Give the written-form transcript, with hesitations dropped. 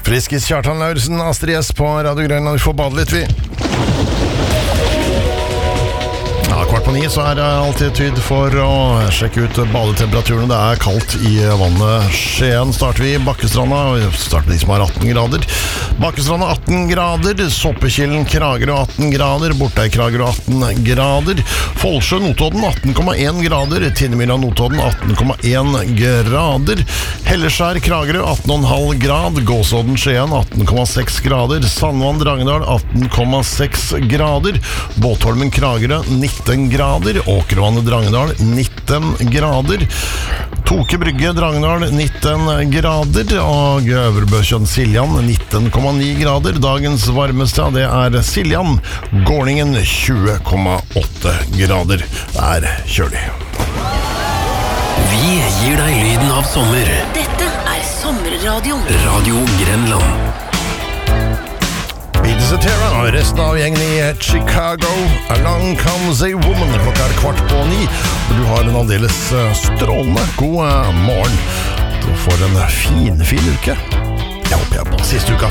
Friskis Kjartan Laursen, Astrid S på Radio Grønland. Vi får bade litt, vi. Ja, 8:15 så det alltid tid for å sjekke ut badetemperaturen. Det kaldt i vannet. Skien starter vi i Bakkestranda. Vi starter med de som har 18 grader. Bakkestranda 18 grader. Soppekilden Kragerø 18 grader. Bortei Kragerø 18 grader. Folsjø Notodden 18,1 grader. Tinnemyra Notodden 18,1 grader. Helleskjær Kragerø 18,5 grad. Gåsodden Skien 18,6 grader. Sandvann Drangedal 18,6 grader. Båtholmen Kragerø 19 grader. Åkervannet Drangedal 19 grader. Toke Brygge Drangedal 19 grader. Og Øvrebøkjønn Siljan 19,9 grader. Dagens varmeste det Siljan. Gårdingen 20,8 grader. Det kjølig. Vi gir deg lyden av sommer. Dette sommerradioen. Radio Grenland. Beatles og Terra og resten av gjengen i Chicago. Along comes a woman. Klokka 8:15. Og du har en aldeles strålende god morgen. Du får en fin uke. Jeg håper jeg på siste uka